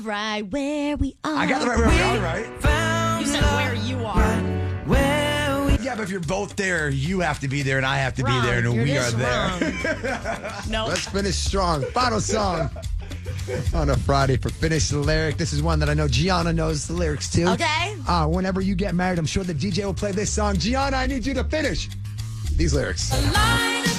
Right where we are. I got the right where we are, right? You said where you are. Yeah, but if you're both there, you have to be there and I have to Wrong. be there, and You're we are just there. No. Let's finish strong. Final song on a Friday for Finish the Lyric. This is one that I know Gianna knows the lyrics to. Okay. Whenever you get married, I'm sure the DJ will play this song. Gianna, I need you to finish these lyrics. Life